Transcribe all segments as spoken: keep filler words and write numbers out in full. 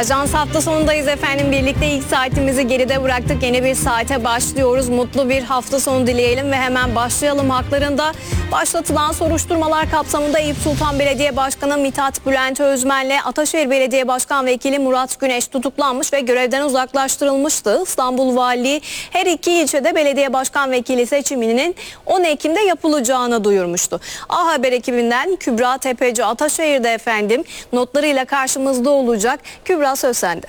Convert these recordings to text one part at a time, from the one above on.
Ajans hafta sonundayız efendim. Birlikte ilk saatimizi geride bıraktık. Yeni bir saate başlıyoruz. Mutlu bir hafta sonu dileyelim ve hemen başlayalım. Haklarında başlatılan soruşturmalar kapsamında Eyüp Sultan Belediye Başkanı Mithat Bülent Özmen'le Ataşehir Belediye Başkan Vekili Murat Güneş tutuklanmış ve görevden uzaklaştırılmıştı. İstanbul Valiliği her iki ilçede belediye başkan vekili seçiminin on Ekim'de yapılacağını duyurmuştu. A Haber ekibinden Kübra Tepeci Ataşehir'de efendim notlarıyla karşımızda olacak. Kübra, söz sende.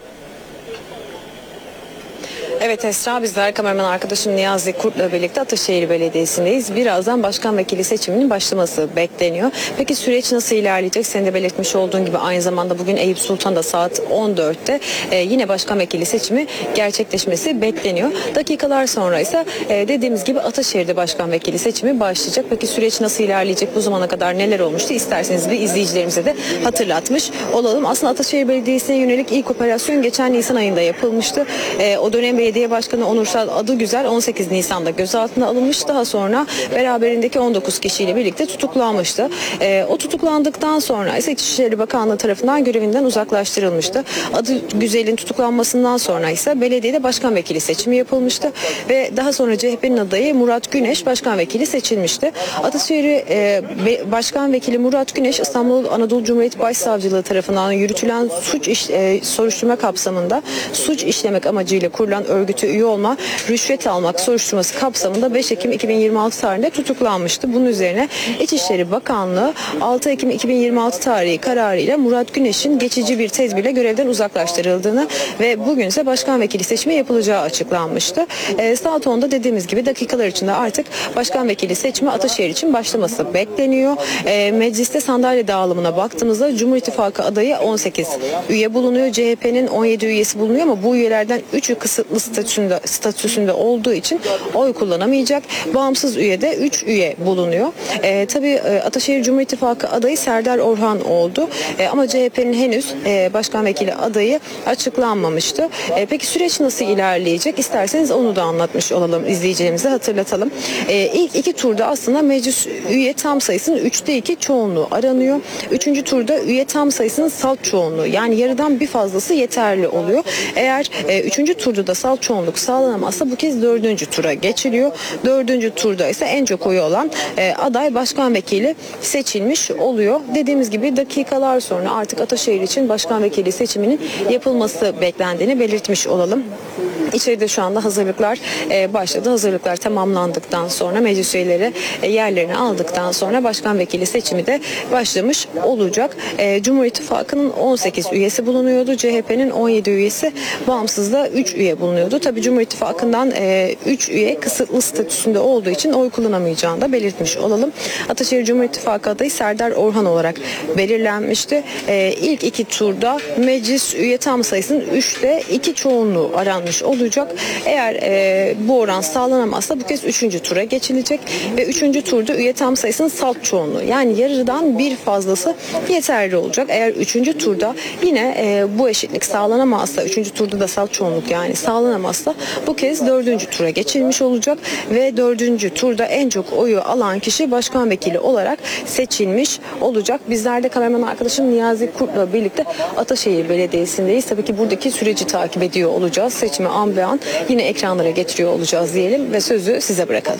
Evet Esra, bizler kameraman arkadaşım Niyazi Kurt'la birlikte Ataşehir Belediyesi'ndeyiz. Birazdan başkan vekili seçiminin başlaması bekleniyor. Peki süreç nasıl ilerleyecek? Senin de belirtmiş olduğun gibi aynı zamanda bugün Eyüp Sultan'da saat on dörtte e, yine başkan vekili seçimi gerçekleşmesi bekleniyor. Dakikalar sonra ise e, dediğimiz gibi Ataşehir'de başkan vekili seçimi başlayacak. Peki süreç nasıl ilerleyecek? Bu zamana kadar neler olmuştu? İsterseniz bir izleyicilerimize de hatırlatmış olalım. Aslında Ataşehir Belediyesi'ne yönelik ilk operasyon geçen Nisan ayında yapılmıştı. E, o dönem Belediye Başkanı Onursal Adıgüzel on sekiz Nisan'da gözaltına alınmış. Daha sonra beraberindeki on dokuz kişiyle birlikte tutuklanmıştı. E, o tutuklandıktan sonra ise İçişleri Bakanlığı tarafından görevinden uzaklaştırılmıştı. Adıgüzel'in tutuklanmasından sonra ise belediyede başkan vekili seçimi yapılmıştı ve daha sonra C H P'nin adayı Murat Güneş başkan vekili seçilmişti. Ataşehir e, Başkan Vekili Murat Güneş İstanbul Anadolu Cumhuriyet Başsavcılığı tarafından yürütülen suç iş, e, soruşturma kapsamında suç işlemek amacıyla kurulan örgüte üye olma, rüşvet almak soruşturması kapsamında beş Ekim iki bin yirmi altı tarihinde tutuklanmıştı. Bunun üzerine İçişleri Bakanlığı altı Ekim iki bin yirmi altı tarihi kararıyla Murat Güneş'in geçici bir tedbirle görevden uzaklaştırıldığını ve bugün ise başkan vekili seçimi yapılacağı açıklanmıştı. E, saat onda dediğimiz gibi dakikalar içinde artık başkan vekili seçimi Ataşehir için başlaması bekleniyor. E, mecliste sandalye dağılımına baktığımızda Cumhur İttifakı adayı on sekiz üye bulunuyor. C H P'nin on yedi üyesi bulunuyor ama bu üyelerden üçü kısıtlı statüsünde, statüsünde olduğu için oy kullanamayacak. Bağımsız üyede üç üye bulunuyor. E, tabii e, Ataşehir Cumhur İttifakı adayı Serdar Orhan oldu. E, ama C H P'nin henüz e, başkan vekili adayı açıklanmamıştı. E, peki süreç nasıl ilerleyecek? İsterseniz onu da anlatmış olalım, izleyicilerimize hatırlatalım. E, ilk iki turda aslında meclis üye tam sayısının üçte iki çoğunluğu aranıyor. Üçüncü turda üye tam sayısının salt çoğunluğu, yani yarıdan bir fazlası yeterli oluyor. Eğer e, üçüncü turda da salt çoğunluk sağlanamazsa bu kez dördüncü tura geçiliyor. Dördüncü turda ise en çok oyu olan e, aday başkan vekili seçilmiş oluyor. Dediğimiz gibi dakikalar sonra artık Ataşehir için başkan vekili seçiminin yapılması beklendiğini belirtmiş olalım. İçeride şu anda hazırlıklar e, başladı. Hazırlıklar tamamlandıktan sonra meclis üyeleri e, yerlerini aldıktan sonra başkan vekili seçimi de başlamış olacak. E, Cumhur İttifakı'nın on sekiz üyesi bulunuyordu. C H P'nin on yedi üyesi, bağımsızda üç üye bulunuyordu. Tabii Cumhur İttifakı'ndan e, üç üye kısıtlı statüsünde olduğu için oy kullanamayacağını da belirtmiş olalım. Ataşehir Cumhur İttifakı adayı Serdar Orhan olarak belirlenmişti. E, ilk iki turda meclis üye tam sayısının üçte iki çoğunluğu aranmış olacak. Eğer e, bu oran sağlanamazsa bu kez üçüncü tura geçilecek ve üçüncü turda üye tam sayısının salt çoğunluğu, yani yarıdan bir fazlası yeterli olacak. Eğer üçüncü turda yine e, bu eşitlik sağlanamazsa, üçüncü turda da salt çoğunluk yani sağlanamazsa bu kez dördüncü tura geçilmiş olacak ve dördüncü turda en çok oyu alan kişi başkan vekili olarak seçilmiş olacak. Bizler de kameraman arkadaşım Niyazi Kurt'la birlikte Ataşehir Belediyesi'ndeyiz. Tabii ki buradaki süreci takip ediyor olacağız. Seçimi an be an yine ekranlara getiriyor olacağız diyelim ve sözü size bırakalım.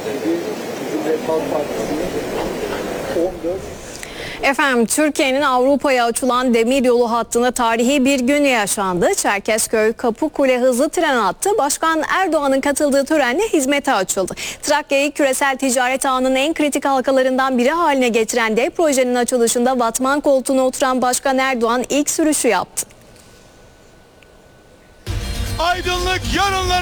Efendim, Türkiye'nin Avrupa'ya açılan demiryolu hattında tarihi bir gün yaşandı. Çerkezköy Kapıkule hızlı tren hattı Başkan Erdoğan'ın katıldığı törenle hizmete açıldı. Trakya'yı küresel ticaret ağının en kritik halkalarından biri haline getiren dev projenin açılışında Batman koltuğuna oturan Başkan Erdoğan ilk sürüşü yaptı. Aydınlık yarınlar